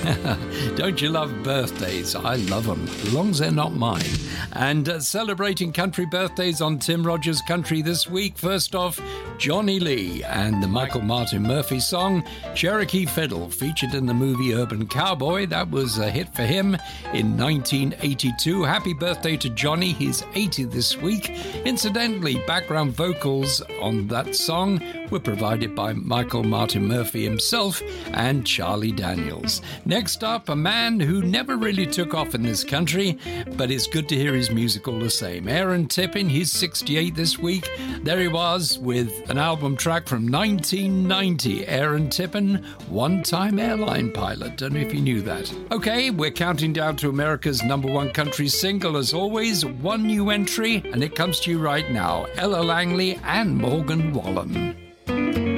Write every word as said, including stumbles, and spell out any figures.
Don't you love birthdays? I love them, as long as they're not mine. And uh, celebrating country birthdays on Tim Rogers Country this week. First off, Johnny Lee and the Michael Martin Murphey song, Cherokee Fiddle, featured in the movie Urban Cowboy. That was a hit for him in nineteen eighty-two. Happy birthday to Johnny. He's eighty this week. Incidentally, background vocals on that song were provided by Michael Martin Murphy himself and Charlie Daniels. Next up, a man who never really took off in this country, but it's good to hear his music all the same. Aaron Tippin, he's sixty-eight this week. There he was with an album track from nineteen ninety. Aaron Tippin, one-time airline pilot. Don't know if you knew that. Okay, we're counting down to America's number one country single as always. One new entry, and it comes to you right now. Ella Langley and Morgan Wallen.